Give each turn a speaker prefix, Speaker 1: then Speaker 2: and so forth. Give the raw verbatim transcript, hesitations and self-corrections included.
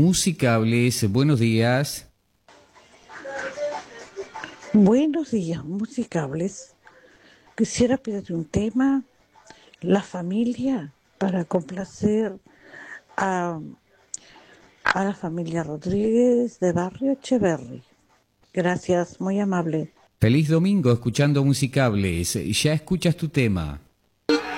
Speaker 1: Musicables. Buenos días.
Speaker 2: Buenos días, musicables. Quisiera pedirte un tema, la familia, para complacer a, a la familia Rodríguez de Barrio Echeverry. Gracias, muy amable.
Speaker 1: Feliz domingo escuchando Musicables. Ya escuchas tu tema.